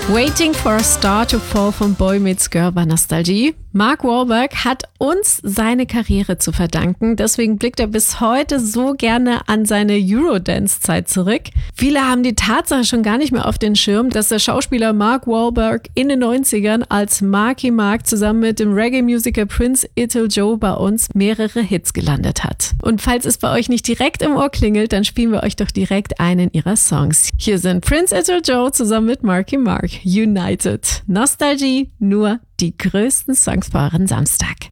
Waiting for a Star to Fall von Boy Meets Girl war Nostalgie. Mark Wahlberg hat uns seine Karriere zu verdanken, deswegen blickt er bis heute so gerne an seine Eurodance-Zeit zurück. Viele haben die Tatsache schon gar nicht mehr auf den Schirm, dass der Schauspieler Mark Wahlberg in den 90ern als Marky Mark zusammen mit dem Reggae-Musiker Prince Ital Joe bei uns mehrere Hits gelandet hat. Und falls es bei euch nicht direkt im Ohr klingelt, dann spielen wir euch doch direkt einen ihrer Songs. Hier sind Prince Ital Joe zusammen mit Marky Mark. United. Nostalgie, nur die größten Songs für euren Samstag.